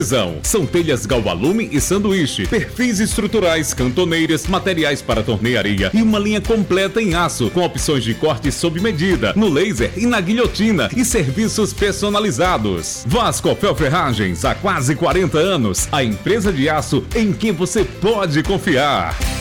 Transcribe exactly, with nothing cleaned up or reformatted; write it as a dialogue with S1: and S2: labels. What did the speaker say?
S1: São telhas Galvalume e sanduíche, perfis estruturais, cantoneiras, materiais para tornearia e uma linha completa em aço, com opções de corte sob medida, no laser e na guilhotina e serviços personalizados. Vasco Fel Ferragens, há quase quarenta anos, a empresa de aço em quem você pode confiar.